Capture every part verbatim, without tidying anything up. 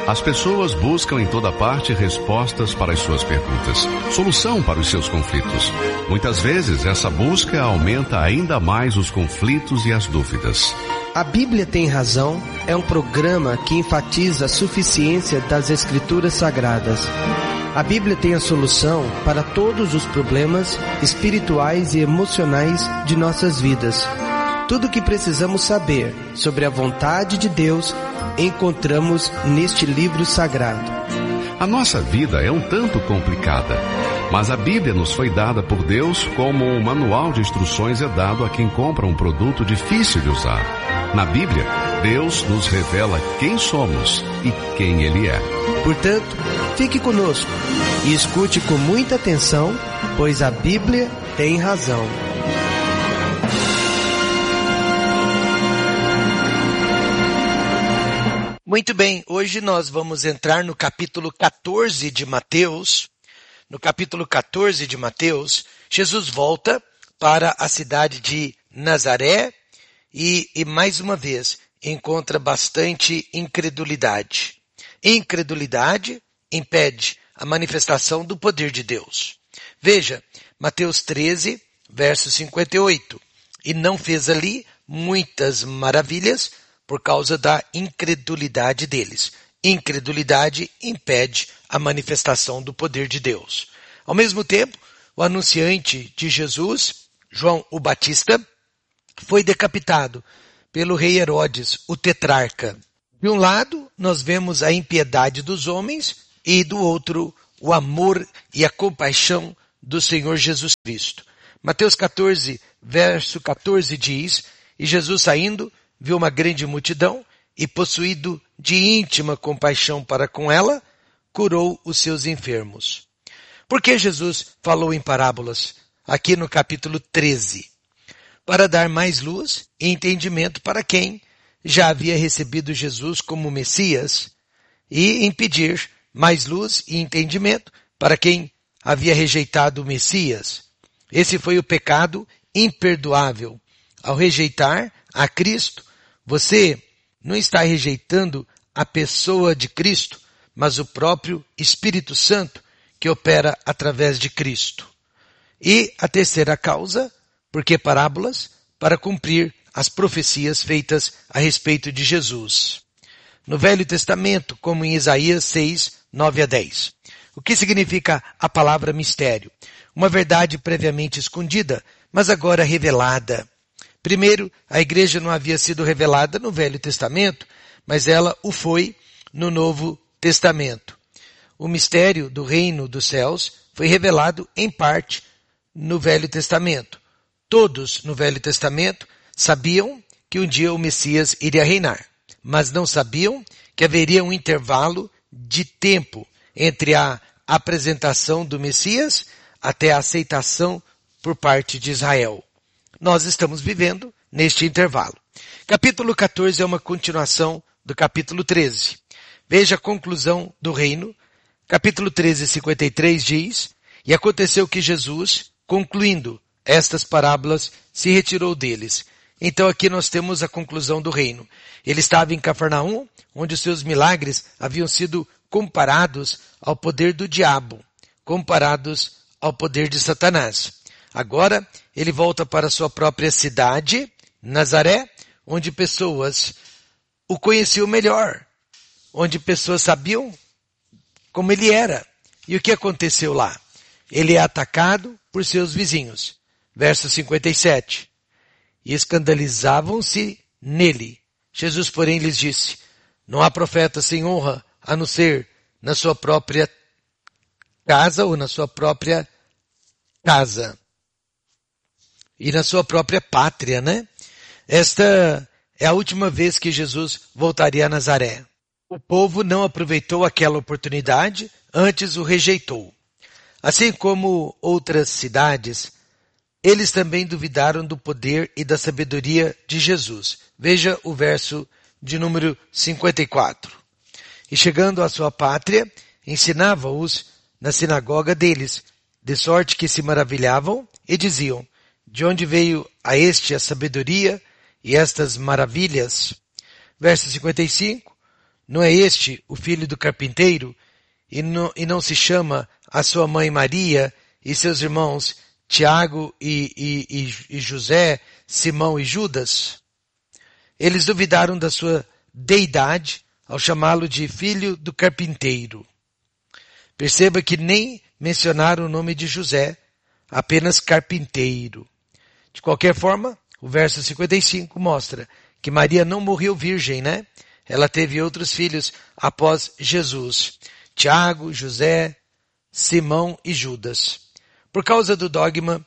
As pessoas buscam em toda parte respostas para as suas perguntas, solução para os seus conflitos. Muitas vezes essa busca aumenta ainda mais os conflitos e as dúvidas. A Bíblia Tem Razão é um programa que enfatiza a suficiência das Escrituras Sagradas. A Bíblia tem a solução para todos os problemas espirituais e emocionais de nossas vidas. Tudo o que precisamos saber sobre a vontade de Deus encontramos neste livro sagrado. A nossa vida é um tanto complicada, mas a Bíblia nos foi dada por Deus como um manual de instruções é dado a quem compra um produto difícil de usar. Na Bíblia, Deus nos revela quem somos e quem Ele é. Portanto, fique conosco e escute com muita atenção, pois a Bíblia tem razão. Muito bem, hoje nós vamos entrar no capítulo quatorze de Mateus. No capítulo quatorze de Mateus, Jesus volta para a cidade de Nazaré e, e mais uma vez, encontra bastante incredulidade. Incredulidade impede a manifestação do poder de Deus. Veja, Mateus treze, verso cinquenta e oito. E não fez ali muitas maravilhas por causa da incredulidade deles. Incredulidade impede a manifestação do poder de Deus. Ao mesmo tempo, o anunciante de Jesus, João o Batista, foi decapitado pelo rei Herodes, o tetrarca. De um lado, nós vemos a impiedade dos homens e do outro, o amor e a compaixão do Senhor Jesus Cristo. Mateus quatorze, verso quatorze diz, e Jesus saindo, viu uma grande multidão e, possuído de íntima compaixão para com ela, curou os seus enfermos. Por que Jesus falou em parábolas aqui no capítulo treze? Para dar mais luz e entendimento para quem já havia recebido Jesus como Messias e impedir mais luz e entendimento para quem havia rejeitado o Messias. Esse foi o pecado imperdoável. Ao rejeitar a Cristo, você não está rejeitando a pessoa de Cristo, mas o próprio Espírito Santo que opera através de Cristo. E a terceira causa, porque parábolas, para cumprir as profecias feitas a respeito de Jesus. No Velho Testamento, como em Isaías seis, nove a dez. O que significa a palavra mistério? Uma verdade previamente escondida, mas agora revelada. Primeiro, a igreja não havia sido revelada no Velho Testamento, mas ela o foi no Novo Testamento. O mistério do reino dos céus foi revelado em parte no Velho Testamento. Todos no Velho Testamento sabiam que um dia o Messias iria reinar, mas não sabiam que haveria um intervalo de tempo entre a apresentação do Messias até a aceitação por parte de Israel. Nós estamos vivendo neste intervalo. Capítulo quatorze é uma continuação do capítulo treze. Veja a conclusão do reino. Capítulo treze, cinquenta e três diz, e aconteceu que Jesus, concluindo estas parábolas, se retirou deles. Então aqui nós temos a conclusão do reino. Ele estava em Cafarnaum, onde os seus milagres haviam sido comparados ao poder do diabo, comparados ao poder de Satanás. Agora, ele volta para sua própria cidade, Nazaré, onde pessoas o conheciam melhor, onde pessoas sabiam como ele era. E o que aconteceu lá? Ele é atacado por seus vizinhos. Verso cinquenta e sete. E escandalizavam-se nele. Jesus, porém, lhes disse, não há profeta sem honra, a não ser na sua própria casa ou na sua própria casa. E na sua própria pátria, né? Esta é a última vez que Jesus voltaria a Nazaré. O povo não aproveitou aquela oportunidade, antes o rejeitou. Assim como outras cidades, eles também duvidaram do poder e da sabedoria de Jesus. Veja o verso de número cinquenta e quatro. E chegando à sua pátria, ensinava-os na sinagoga deles, de sorte que se maravilhavam e diziam, de onde veio a este a sabedoria e estas maravilhas? Verso cinquenta e cinco. não é este o filho do carpinteiro? E não, e não se chama a sua mãe Maria e seus irmãos Tiago e, e, e, e José, Simão e Judas? Eles duvidaram da sua deidade ao chamá-lo de filho do carpinteiro. Perceba que nem mencionaram o nome de José, apenas carpinteiro. De qualquer forma, o verso cinquenta e cinco mostra que Maria não morreu virgem, né? Ela teve outros filhos após Jesus: Tiago, José, Simão e Judas. Por causa do dogma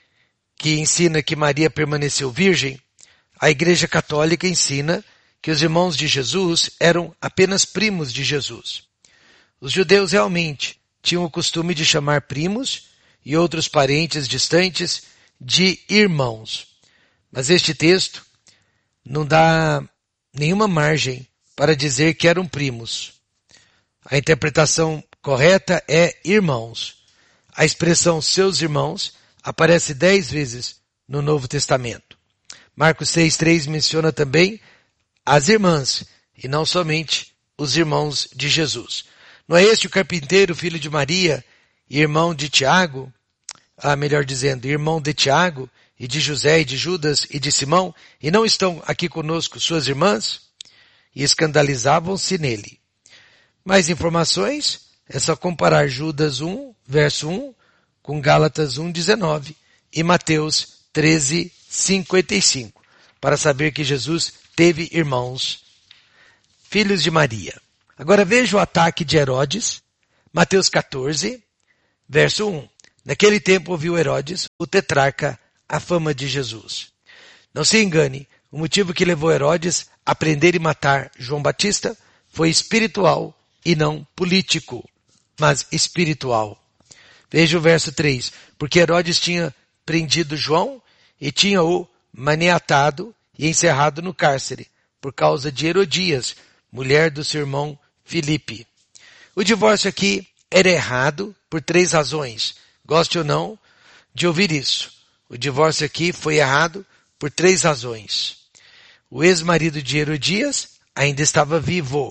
que ensina que Maria permaneceu virgem, a Igreja Católica ensina que os irmãos de Jesus eram apenas primos de Jesus. Os judeus realmente tinham o costume de chamar primos e outros parentes distantes de irmãos. Mas este texto não dá nenhuma margem para dizer que eram primos. A interpretação correta é irmãos. A expressão seus irmãos aparece dez vezes no Novo Testamento. Marcos seis, três menciona também as irmãs e não somente os irmãos de Jesus. Não é este o carpinteiro, filho de Maria, e irmão de Tiago? Ah, melhor dizendo, irmão de Tiago, e de José, e de Judas, e de Simão? E não estão aqui conosco suas irmãs? E escandalizavam-se nele. Mais informações? É só comparar Judas um, verso um, com Gálatas um, dezenove, e Mateus treze, cinquenta e cinco, para saber que Jesus teve irmãos, filhos de Maria. Agora veja o ataque de Herodes, Mateus quatorze, verso um. Naquele tempo ouviu Herodes, o tetrarca, a fama de Jesus. Não se engane, o motivo que levou Herodes a prender e matar João Batista foi espiritual e não político, mas espiritual. Veja o verso três. Porque Herodes tinha prendido João e tinha-o maniatado e encerrado no cárcere, por causa de Herodias, mulher do seu irmão Filipe. O divórcio aqui era errado por três razões. Goste ou não de ouvir isso. O divórcio aqui foi errado por três razões. O ex-marido de Herodias ainda estava vivo.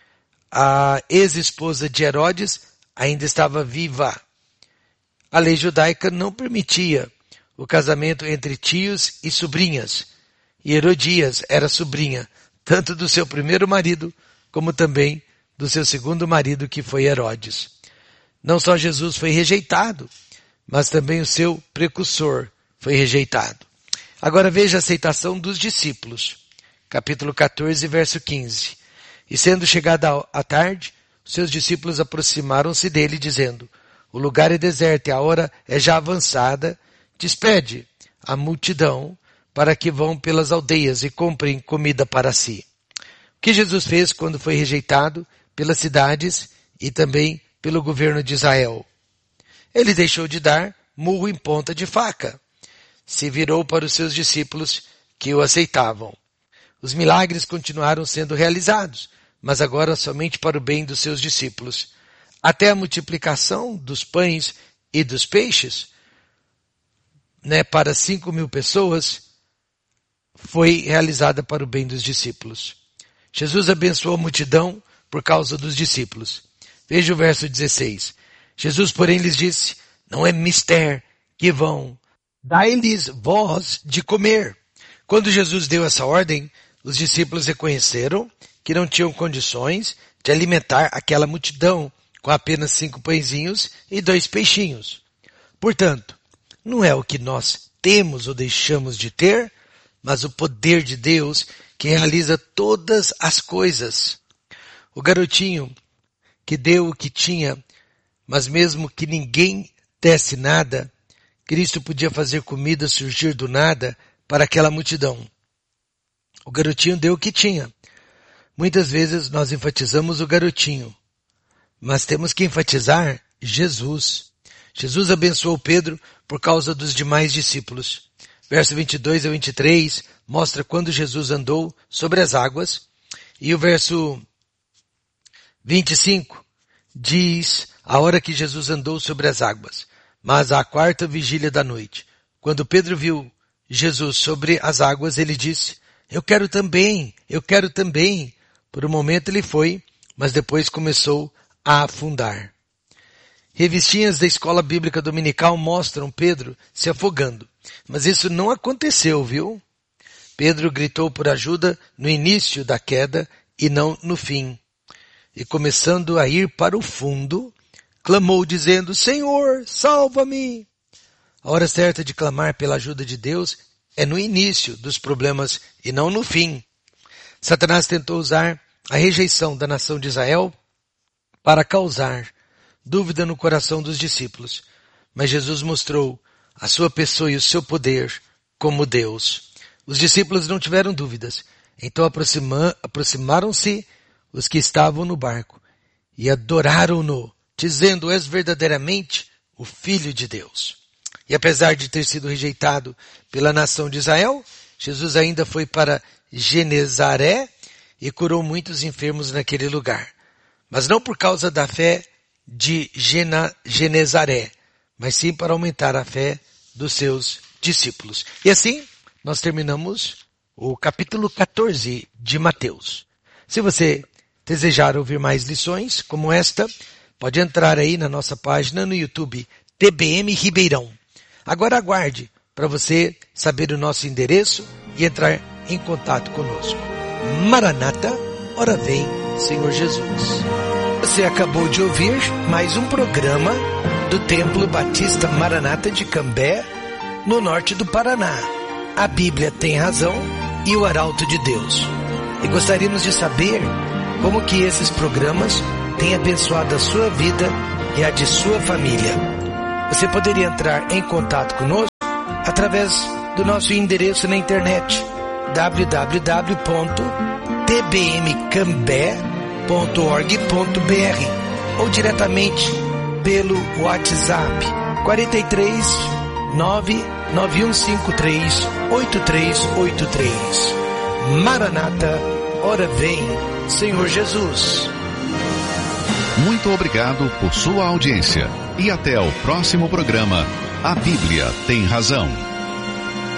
A ex-esposa de Herodes ainda estava viva. A lei judaica não permitia o casamento entre tios e sobrinhas. E Herodias era sobrinha, tanto do seu primeiro marido, como também do seu segundo marido, que foi Herodes. Não só Jesus foi rejeitado, mas também o seu precursor foi rejeitado. Agora veja a aceitação dos discípulos. Capítulo quatorze, verso quinze. E sendo chegada a tarde, os seus discípulos aproximaram-se dele, dizendo: o lugar é deserto e a hora é já avançada. Despede a multidão para que vão pelas aldeias e comprem comida para si. O que Jesus fez quando foi rejeitado pelas cidades e também pelo governo de Israel? Ele deixou de dar murro em ponta de faca. Se virou para os seus discípulos que o aceitavam. Os milagres continuaram sendo realizados, mas agora somente para o bem dos seus discípulos. Até a multiplicação dos pães e dos peixes, né, para cinco mil pessoas, foi realizada para o bem dos discípulos. Jesus abençoou a multidão por causa dos discípulos. Veja o verso dezesseis. Jesus, porém, lhes disse: não é mister que vão, dai-lhes vós de comer. Quando Jesus deu essa ordem, os discípulos reconheceram que não tinham condições de alimentar aquela multidão com apenas cinco pãezinhos e dois peixinhos. Portanto, não é o que nós temos ou deixamos de ter, mas o poder de Deus que realiza todas as coisas. O garotinho que deu o que tinha, mas mesmo que ninguém desse nada, Cristo podia fazer comida surgir do nada para aquela multidão. O garotinho deu o que tinha. Muitas vezes nós enfatizamos o garotinho, mas temos que enfatizar Jesus. Jesus abençoou Pedro por causa dos demais discípulos. Verso vinte e dois a vinte e três mostra quando Jesus andou sobre as águas. E o verso vinte e cinco diz a hora que Jesus andou sobre as águas. Mas à quarta vigília da noite, quando Pedro viu Jesus sobre as águas, ele disse: eu quero também, eu quero também. Por um momento ele foi, mas depois começou a afundar. Revistinhas da escola bíblica dominical mostram Pedro se afogando. Mas isso não aconteceu, viu? Pedro gritou por ajuda no início da queda e não no fim. E começando a ir para o fundo, clamou dizendo, Senhor, salva-me! A hora certa de clamar pela ajuda de Deus é no início dos problemas e não no fim. Satanás tentou usar a rejeição da nação de Israel para causar dúvida no coração dos discípulos. Mas Jesus mostrou a sua pessoa e o seu poder como Deus. Os discípulos não tiveram dúvidas. Então aproxima, aproximaram-se os que estavam no barco e adoraram-no, dizendo, és verdadeiramente o Filho de Deus. E apesar de ter sido rejeitado pela nação de Israel, Jesus ainda foi para Genezaré e curou muitos enfermos naquele lugar. Mas não por causa da fé de Gena, Genezaré, mas sim para aumentar a fé dos seus discípulos. E assim, nós terminamos o capítulo quatorze de Mateus. Se você desejar ouvir mais lições como esta, pode entrar aí na nossa página no YouTube, T B M Ribeirão. Agora aguarde para você saber o nosso endereço e entrar em contato conosco. Maranata, ora vem, Senhor Jesus. Você acabou de ouvir mais um programa do Templo Batista Maranata de Cambé, no norte do Paraná. A Bíblia tem razão e o Arauto de Deus. E gostaríamos de saber como que esses programas têm abençoado a sua vida e a de sua família. Você poderia entrar em contato conosco através do nosso endereço na internet w w w ponto t b m cambé ponto org ponto b r ou diretamente pelo WhatsApp quatro três nove nove um cinco três oito três oito três. Maranata, ora vem, Senhor Jesus. Muito obrigado por sua audiência e até o próximo programa. A Bíblia tem razão.